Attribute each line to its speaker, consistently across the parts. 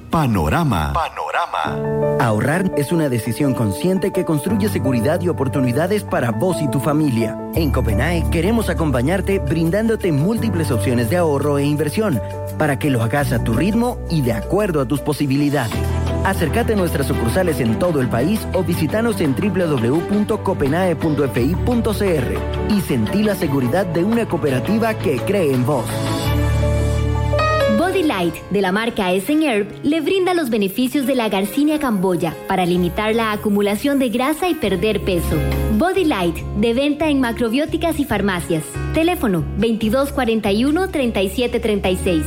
Speaker 1: Panorama.
Speaker 2: Ahorrar es una decisión consciente que construye seguridad y oportunidades para vos y tu familia. En Copenae queremos acompañarte brindándote múltiples opciones de ahorro e inversión para que lo hagas a tu ritmo y de acuerdo a tus posibilidades. Acércate a nuestras sucursales en todo el país o visítanos en www.copenae.fi.cr y sentí la seguridad de una cooperativa que cree en vos.
Speaker 3: Body Light, de la marca Essen Herb, le brinda los beneficios de la Garcinia camboya para limitar la acumulación de grasa y perder peso. Body Light, de venta en macrobióticas y farmacias. Teléfono 2241-3736.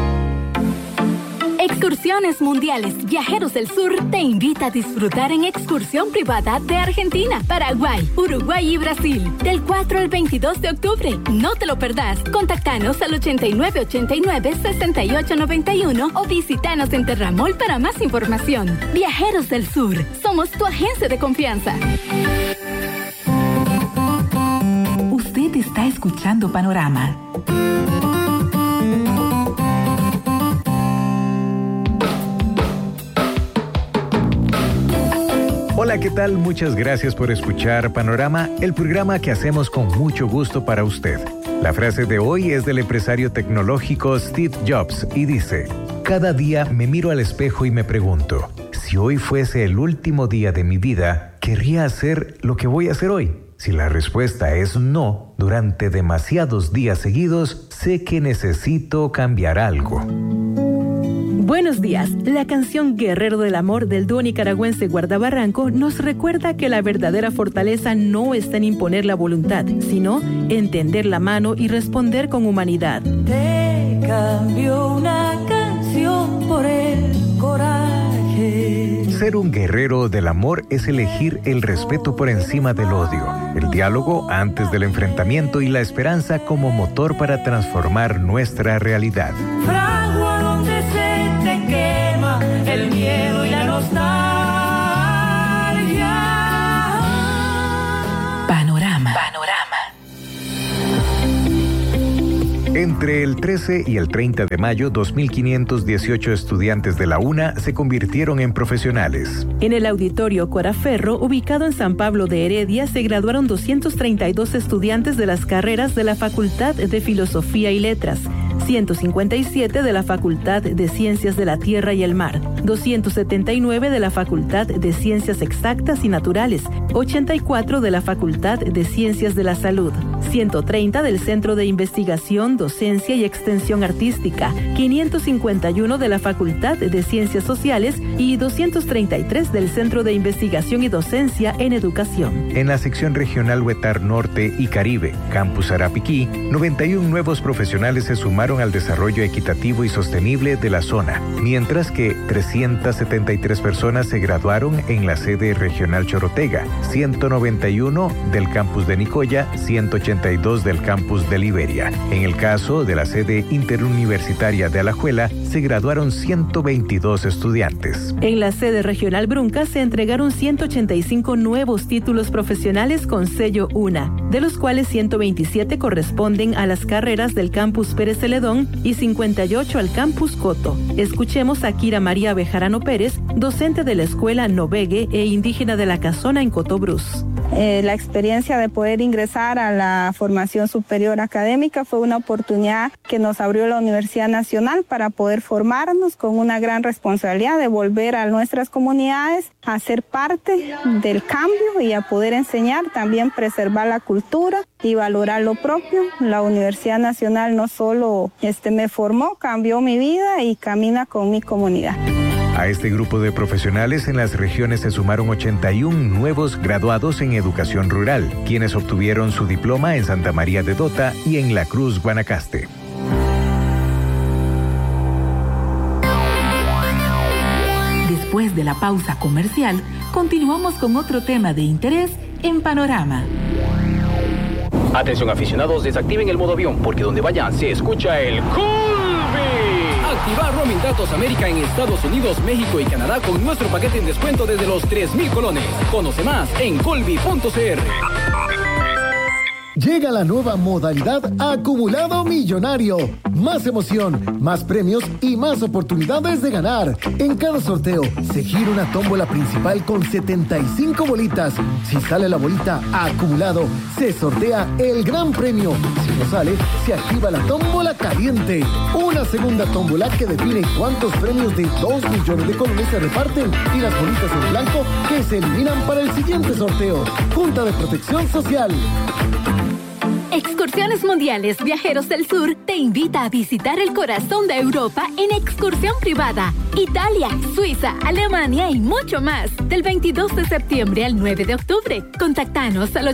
Speaker 4: Excursiones Mundiales Viajeros del Sur te invita a disfrutar en excursión privada de Argentina, Paraguay, Uruguay y Brasil del 4 al 22 de octubre. No te lo perdás. Contactanos al 8989-6891 o visítanos en Terramol para más información. Viajeros del Sur, somos tu agencia de confianza.
Speaker 5: Usted está escuchando Panorama.
Speaker 6: Hola, ¿qué tal? Muchas gracias por escuchar Panorama, el programa que hacemos con mucho gusto para usted. La frase de hoy es del empresario tecnológico Steve Jobs y dice: cada día me miro al espejo y me pregunto, si hoy fuese el último día de mi vida, ¿querría hacer lo que voy a hacer hoy? Si la respuesta es no, durante demasiados días seguidos, sé que necesito cambiar algo.
Speaker 7: Buenos días. La canción Guerrero del Amor del dúo nicaragüense Guardabarranco nos recuerda que la verdadera fortaleza no está en imponer la voluntad, sino en tender la mano y responder con humanidad.
Speaker 8: Te cambio una canción por el coraje.
Speaker 6: Ser un guerrero del amor es elegir el respeto por encima del odio, el diálogo antes del enfrentamiento y la esperanza como motor para transformar nuestra realidad.
Speaker 8: Fragua donde se te quema el miedo y la nostalgia.
Speaker 5: Panorama.
Speaker 6: Entre el 13 y el 30 de mayo, 2.518 estudiantes de la UNA se convirtieron en profesionales.
Speaker 7: En el auditorio Coraferro, ubicado en San Pablo de Heredia, se graduaron 232 estudiantes de las carreras de la Facultad de Filosofía y Letras, 157 de la Facultad de Ciencias de la Tierra y el Mar, 279 de la Facultad de Ciencias Exactas y Naturales, 84 de la Facultad de Ciencias de la Salud, 130 del Centro de Investigación, Docencia y Extensión Artística, 551 de la Facultad de Ciencias Sociales y 233 del Centro de Investigación y Docencia en Educación.
Speaker 6: En la sección regional Huetar Norte y Caribe, Campus Arapiquí, 91 nuevos profesionales se sumaron al desarrollo equitativo y sostenible de la zona, mientras que 373 personas se graduaron en la sede regional Chorotega, 191 del campus de Nicoya, 182 del campus de Liberia. En el caso de la sede interuniversitaria de Alajuela, se graduaron 122 estudiantes.
Speaker 7: En la sede regional Brunca se entregaron 185 nuevos títulos profesionales con sello UNA, de los cuales 127 corresponden a las carreras del campus Pérez Celedón y 58 al campus Coto. Escuchemos a Kira María Bejarano Pérez, docente de la escuela Novegue e indígena de la Casona en Cotobruz.
Speaker 9: La experiencia de poder ingresar a la formación superior académica fue una oportunidad que nos abrió la Universidad Nacional para poder formarnos con una gran responsabilidad de volver a nuestras comunidades a ser parte del cambio y a poder enseñar, también preservar la cultura y valorar lo propio. La Universidad Nacional no solo me formó, cambió mi vida y camina con mi comunidad.
Speaker 6: A este grupo de profesionales en las regiones se sumaron 81 nuevos graduados en educación rural, quienes obtuvieron su diploma en Santa María de Dota y en La Cruz, Guanacaste.
Speaker 5: Después de la pausa comercial, continuamos con otro tema de interés en Panorama.
Speaker 10: Atención aficionados, desactiven el modo avión porque donde vayan se escucha el Colby. Activar Roaming Datos América en Estados Unidos, México y Canadá con nuestro paquete en descuento desde los 3,000 colones. Conoce más en colby.cr.
Speaker 1: Llega la nueva modalidad Acumulado Millonario. Más emoción, más premios y más oportunidades de ganar. En cada sorteo se gira una tómbola principal con 75 bolitas. Si sale la bolita Acumulado, se sortea el gran premio. Si no sale, se activa la tómbola caliente. Una segunda tómbola que define cuántos premios de 2 millones de colones se reparten y las bolitas en blanco que se eliminan para el siguiente sorteo. Junta de Protección Social.
Speaker 4: Excursiones Mundiales Viajeros del Sur te invita a visitar el corazón de Europa en excursión privada. Italia, Suiza, Alemania y mucho más. Del 22 de septiembre al 9 de octubre. Contactanos al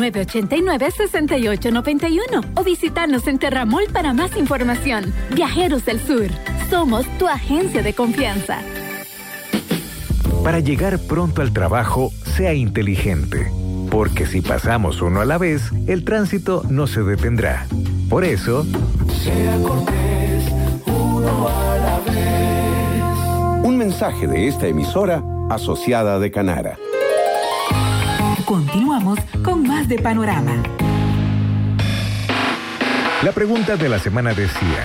Speaker 4: 8989-6891 o visitanos en Terramol para más información. Viajeros del Sur. Somos tu agencia de confianza.
Speaker 6: Para llegar pronto al trabajo, sea inteligente. Porque si pasamos uno a la vez, el tránsito no se detendrá. Por eso,
Speaker 11: sea cortés, uno a la vez. Un mensaje de esta emisora asociada de Canara.
Speaker 5: Continuamos con más de Panorama.
Speaker 6: La pregunta de la semana decía: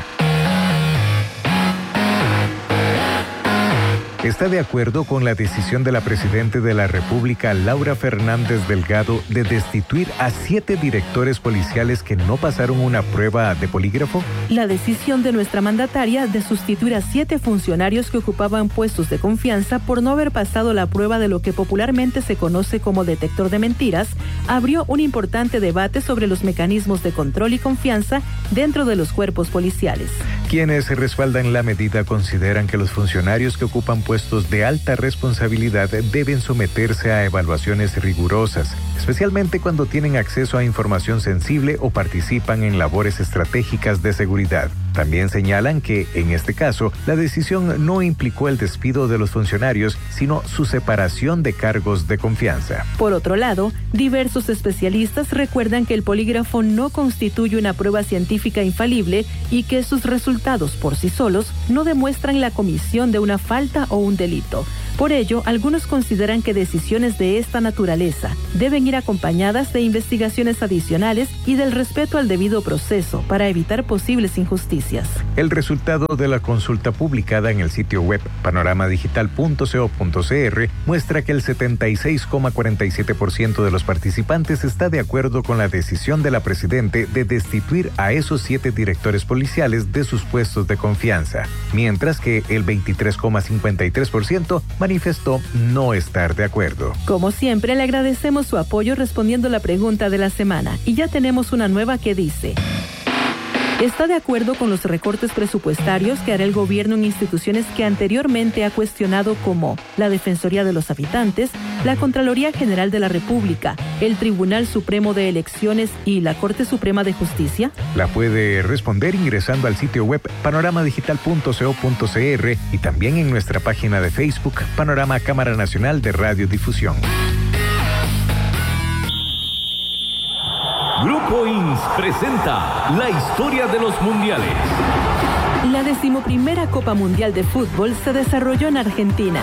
Speaker 6: ¿está de acuerdo con la decisión de la Presidenta de la República, Laura Fernández Delgado, de destituir a 7 directores policiales que no pasaron una prueba de polígrafo?
Speaker 7: La decisión de nuestra mandataria de sustituir a 7 funcionarios que ocupaban puestos de confianza por no haber pasado la prueba de lo que popularmente se conoce como detector de mentiras abrió un importante debate sobre los mecanismos de control y confianza dentro de los cuerpos policiales.
Speaker 6: Quienes respaldan la medida consideran que los funcionarios que ocupan puestos de alta responsabilidad deben someterse a evaluaciones rigurosas, especialmente cuando tienen acceso a información sensible o participan en labores estratégicas de seguridad. También señalan que, en este caso, la decisión no implicó el despido de los funcionarios, sino su separación de cargos de confianza.
Speaker 7: Por otro lado, diversos especialistas recuerdan que el polígrafo no constituye una prueba científica infalible y que sus resultados por sí solos no demuestran la comisión de una falta o un delito. Por ello, algunos consideran que decisiones de esta naturaleza deben ir acompañadas de investigaciones adicionales y del respeto al debido proceso para evitar posibles injusticias.
Speaker 6: El resultado de la consulta publicada en el sitio web panoramadigital.co.cr muestra que el 76,47% de los participantes está de acuerdo con la decisión de la Presidenta de destituir a esos 7 directores policiales de sus puestos de confianza, mientras que el 23,53% manifestó no estar de acuerdo.
Speaker 7: Como siempre, le agradecemos su apoyo respondiendo la pregunta de la semana y ya tenemos una nueva que dice: ¿está de acuerdo con los recortes presupuestarios que hará el gobierno en instituciones que anteriormente ha cuestionado, como la Defensoría de los Habitantes, la Contraloría General de la República, el Tribunal Supremo de Elecciones y la Corte Suprema de Justicia?
Speaker 6: La puede responder ingresando al sitio web panoramadigital.co.cr y también en nuestra página de Facebook, Panorama Cámara Nacional de Radiodifusión.
Speaker 12: Grupo INS presenta la historia de los mundiales.
Speaker 7: La 11ª Copa Mundial de Fútbol se desarrolló en Argentina.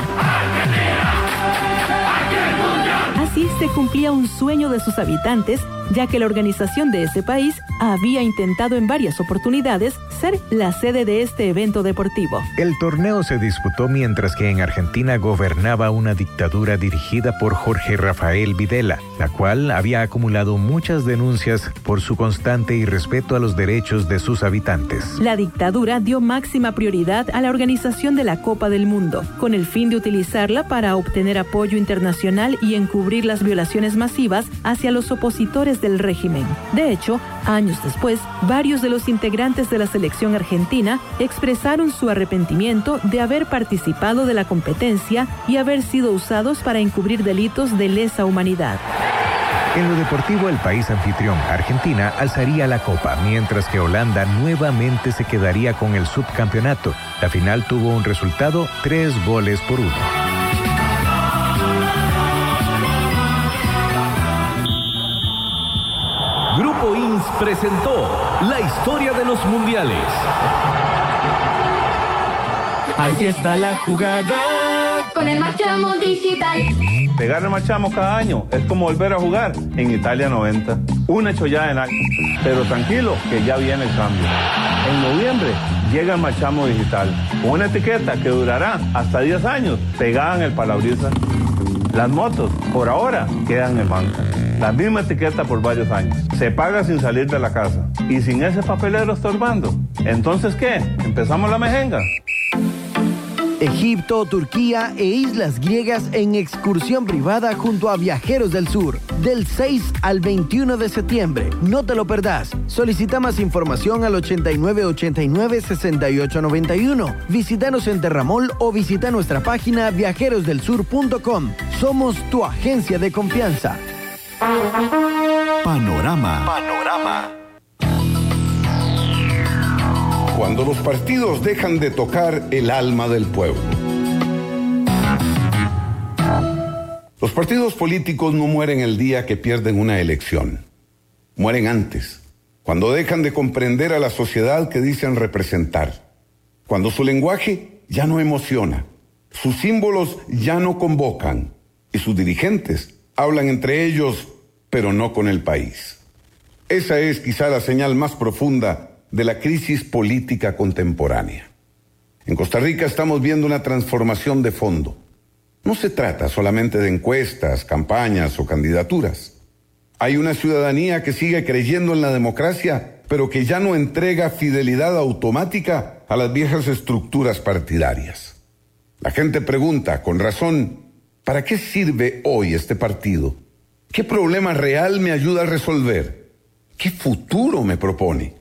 Speaker 7: Así se cumplía un sueño de sus habitantes, ya que la organización de ese país había intentado en varias oportunidades ser la sede de este evento deportivo.
Speaker 6: El torneo se disputó mientras que en Argentina gobernaba una dictadura dirigida por Jorge Rafael Videla, la cual había acumulado muchas denuncias por su constante irrespeto a los derechos de sus habitantes.
Speaker 7: La dictadura dio máxima prioridad a la organización de la Copa del Mundo, con el fin de utilizarla para obtener apoyo internacional y encubrir las violaciones masivas hacia los opositores del régimen. De hecho, años después, varios de los integrantes de la selección argentina expresaron su arrepentimiento de haber participado de la competencia y haber sido usados para encubrir delitos de lesa humanidad.
Speaker 6: En lo deportivo, el país anfitrión, Argentina, alzaría la copa, mientras que Holanda nuevamente se quedaría con el subcampeonato. La final tuvo un resultado 3-1.
Speaker 12: Grupo INS presentó la historia de los mundiales.
Speaker 8: Aquí está la jugada,
Speaker 13: con el Marchamo Digital.
Speaker 14: Pegar el Marchamo cada año es como volver a jugar en Italia 90. Una chollada en algo. Pero tranquilo, que ya viene el cambio. En noviembre llega el Marchamo Digital, con una etiqueta que durará hasta 10 años pegada en el parabrisas. Las motos, por ahora, quedan en banca. La misma etiqueta por varios años. Se paga sin salir de la casa. Y sin ese papelero estorbando. ¿Entonces qué? ¿Empezamos la mejenga?
Speaker 2: Egipto, Turquía e islas griegas en excursión privada junto a Viajeros del Sur, del 6 al 21 de septiembre. No te lo perdás. Solicita más información al 8989-6891. Visítanos en Terramol o visita nuestra página viajerosdelsur.com. Somos tu agencia de confianza.
Speaker 11: Panorama. Cuando los partidos dejan de tocar el alma del pueblo. Los partidos políticos no mueren el día que pierden una elección. Mueren antes, cuando dejan de comprender a la sociedad que dicen representar. Cuando su lenguaje ya no emociona, sus símbolos ya no convocan y sus dirigentes hablan entre ellos, pero no con el país. Esa es quizá la señal más profunda de la crisis política contemporánea. En Costa Rica estamos viendo una transformación de fondo. No se trata solamente de encuestas, campañas o candidaturas. Hay una ciudadanía que sigue creyendo en la democracia, pero que ya no entrega fidelidad automática a las viejas estructuras partidarias. La gente pregunta, con razón, ¿para qué sirve hoy este partido? ¿Qué problema real me ayuda a resolver? ¿Qué futuro me propone?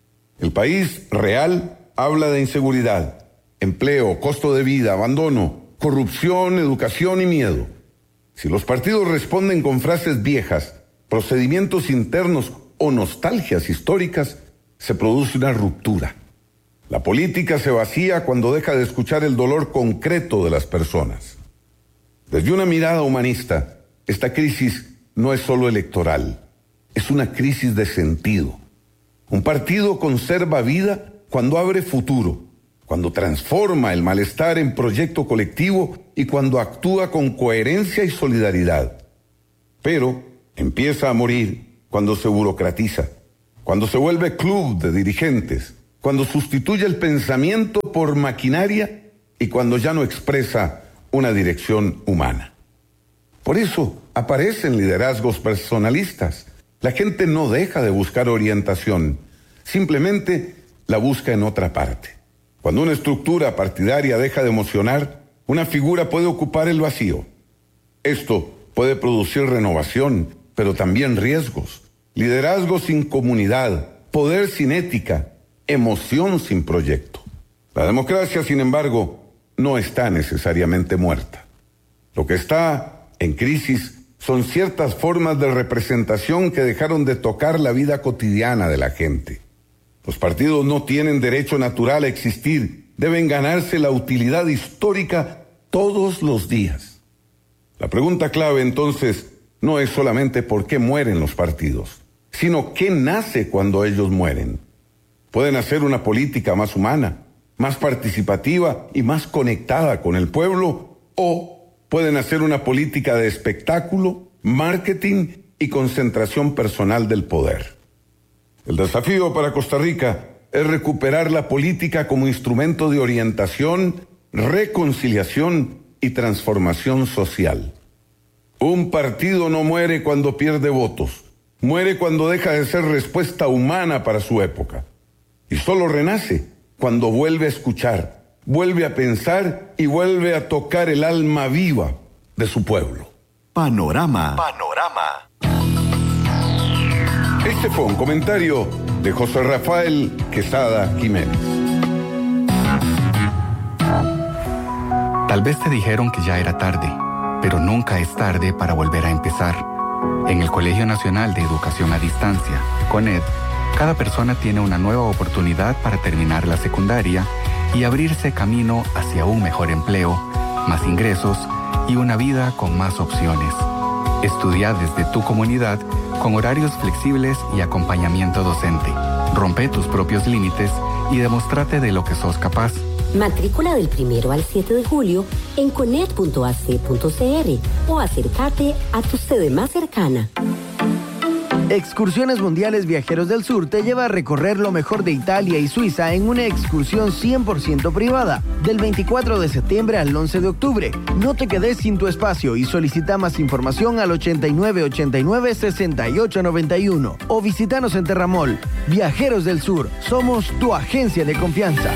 Speaker 11: El país real habla de inseguridad, empleo, costo de vida, abandono, corrupción, educación y miedo. Si los partidos responden con frases viejas, procedimientos internos o nostalgias históricas, se produce una ruptura. La política se vacía cuando deja de escuchar el dolor concreto de las personas. Desde una mirada humanista, esta crisis no es solo electoral, es una crisis de sentido. Un partido conserva vida cuando abre futuro, cuando transforma el malestar en proyecto colectivo y cuando actúa con coherencia y solidaridad. Pero empieza a morir cuando se burocratiza, cuando se vuelve club de dirigentes, cuando sustituye el pensamiento por maquinaria y cuando ya no expresa una dirección humana. Por eso aparecen liderazgos personalistas. La gente no deja de buscar orientación, simplemente la busca en otra parte. Cuando una estructura partidaria deja de emocionar, una figura puede ocupar el vacío. Esto puede producir renovación, pero también riesgos. Liderazgo sin comunidad, poder sin ética, emoción sin proyecto. La democracia, sin embargo, no está necesariamente muerta. Lo que está en crisis son ciertas formas de representación que dejaron de tocar la vida cotidiana de la gente. Los partidos no tienen derecho natural a existir, deben ganarse la utilidad histórica todos los días. La pregunta clave entonces no es solamente por qué mueren los partidos, sino qué nace cuando ellos mueren. Pueden hacer una política más humana, más participativa y más conectada con el pueblo, o pueden hacer una política de espectáculo, marketing y concentración personal del poder. El desafío para Costa Rica es recuperar la política como instrumento de orientación, reconciliación y transformación social. Un partido no muere cuando pierde votos, muere cuando deja de ser respuesta humana para su época. Y solo renace cuando vuelve a escuchar, vuelve a pensar y vuelve a tocar el alma viva de su pueblo.
Speaker 15: Panorama.
Speaker 11: Este fue un comentario de José Rafael Quesada Jiménez.
Speaker 16: Tal vez te dijeron que ya era tarde, pero nunca es tarde para volver a empezar. En el Colegio Nacional de Educación a Distancia, CONED, cada persona tiene una nueva oportunidad para terminar la secundaria y abrirse camino hacia un mejor empleo, más ingresos y una vida con más opciones. Estudia desde tu comunidad con horarios flexibles y acompañamiento docente. Rompe tus propios límites y demóstrate de lo que sos capaz.
Speaker 15: Matrícula del 1 al 7 de julio en conet.ac.cr o acércate a tu sede más cercana.
Speaker 2: Excursiones Mundiales Viajeros del Sur te lleva a recorrer lo mejor de Italia y Suiza en una excursión 100% privada, del 24 de septiembre al 11 de octubre. No te quedes sin tu espacio y solicita más información al 8989-6891 o visítanos en Terramol. Viajeros del Sur, somos tu agencia de confianza.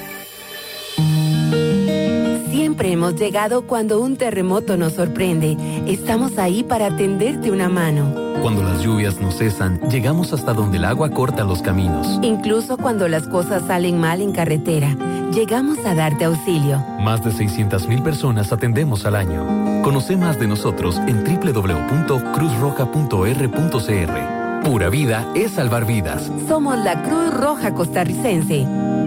Speaker 17: Siempre hemos llegado cuando un terremoto nos sorprende. Estamos ahí para tenderte una mano.
Speaker 18: Cuando las lluvias no cesan, llegamos hasta donde el agua corta los caminos.
Speaker 17: Incluso cuando las cosas salen mal en carretera, llegamos a darte auxilio.
Speaker 18: Más de 600,000 personas atendemos al año. Conoce más de nosotros en www.cruzroja.r.cr. Pura vida es salvar vidas.
Speaker 17: Somos la Cruz Roja Costarricense.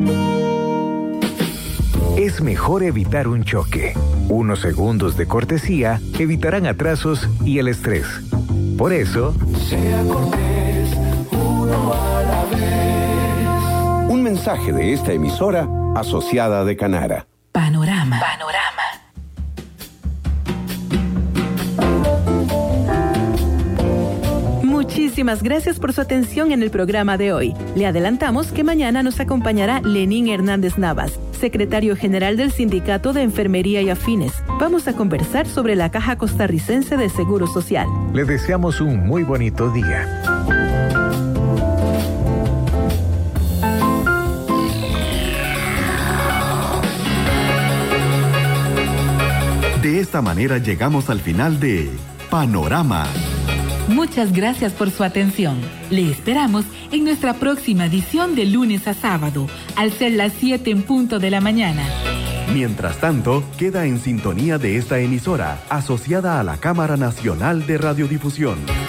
Speaker 6: Es mejor evitar un choque. Unos segundos de cortesía evitarán atrasos y el estrés. Por eso,
Speaker 19: sea cortés, uno a la vez.
Speaker 20: Un mensaje de esta emisora asociada de Canara.
Speaker 5: Panorama.
Speaker 7: Muchísimas gracias por su atención en el programa de hoy. Le adelantamos que mañana nos acompañará Lenín Hernández Navas, secretario general del Sindicato de Enfermería y Afines. Vamos a conversar sobre la Caja Costarricense de Seguro Social.
Speaker 6: Le deseamos un muy bonito día.
Speaker 21: De esta manera llegamos al final de Panorama.
Speaker 5: Muchas gracias por su atención. Le esperamos en nuestra próxima edición de lunes a sábado, al ser las 7 en punto de la mañana.
Speaker 21: Mientras tanto, queda en sintonía de esta emisora, asociada a la Cámara Nacional de Radiodifusión.